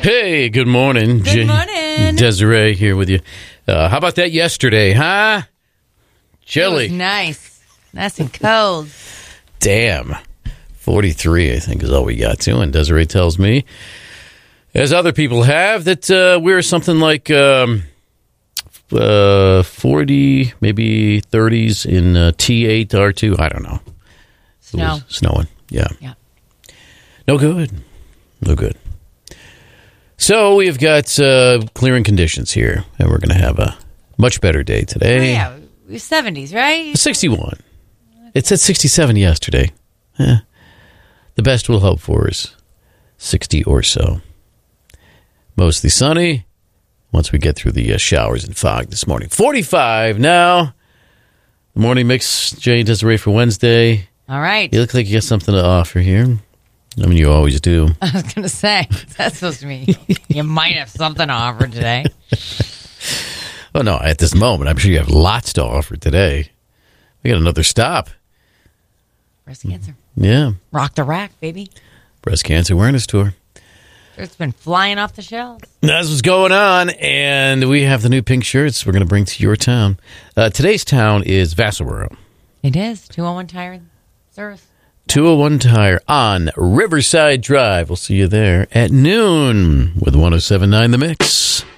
Hey, good morning. Good morning. Desiree here with you. How about that yesterday, huh? Chilly. It was nice and cold. Damn. 43, I think, is all we got to. And Desiree tells me, as other people have, that we're something like 40, maybe 30s in T8, R2. I don't know. Snow. It was snowing. Yeah. No good. So we've got clearing conditions here, and we're going to have a much better day today. Oh, yeah, it was 70s, right? 61. It said 67 yesterday. The best we'll hope for is 60 or so. Mostly sunny once we get through the showers and fog this morning. 45 now. The morning mix, Jay and Desiree for Wednesday. All right. You look like you got something to offer here. I mean, you always do. I was going to say, that's supposed to mean you might have something to offer today. Oh, no, at this moment, I'm sure you have lots to offer today. We got another stop. Breast cancer. Yeah. Rock the rack, baby. Breast Cancer Awareness Tour. It's been flying off the shelves. That's what's going on, and we have the new pink shirts we're going to bring to your town. Today's town is Vassalboro. It is. 201 Tire Service. 201 Tire on Riverside Drive. We'll see you there at noon with 107.9 The Mix.